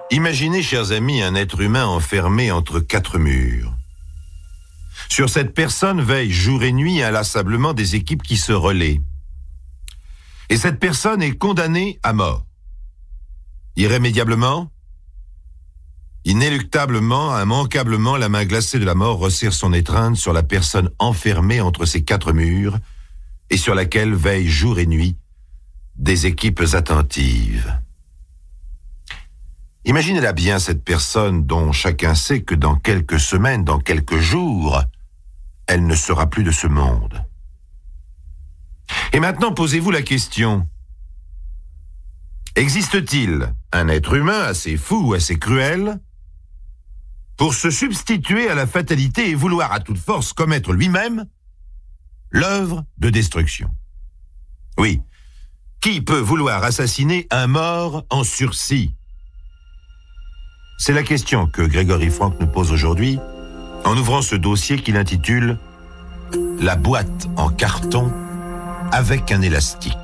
Imaginez, chers amis, un être humain enfermé entre 4 murs. Sur cette personne veillent jour et nuit inlassablement des équipes qui se relaient. Et cette personne est condamnée à mort. Irrémédiablement, inéluctablement, immanquablement, la main glacée de la mort resserre son étreinte sur la personne enfermée entre ces 4 murs et sur laquelle veillent jour et nuit des équipes attentives. Imaginez-la bien, cette personne dont chacun sait que dans quelques semaines, dans quelques jours, elle ne sera plus de ce monde. Et maintenant, posez-vous la question. Existe-t-il un être humain assez fou ou assez cruel pour se substituer à la fatalité et vouloir à toute force commettre lui-même l'œuvre de destruction? Oui, qui peut vouloir assassiner un mort en sursis? C'est la question que Grégory Franck nous pose aujourd'hui en ouvrant ce dossier qu'il intitule « La boîte en carton avec un élastique ».